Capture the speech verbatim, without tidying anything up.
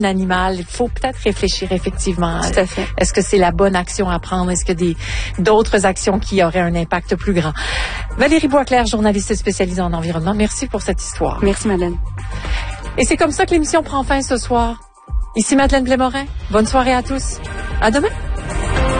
animal, il faut peut-être réfléchir effectivement. Tout à fait. Est-ce que c'est la bonne action à prendre? Est-ce que des d'autres actions qui auraient un impact plus grand? Valérie Boisclair, journaliste spécialisée en environnement, merci pour cette histoire. Merci, Madeleine. Et c'est comme ça que l'émission prend fin ce soir. Ici Madeleine Blais-Morin. Bonne soirée à tous. À demain.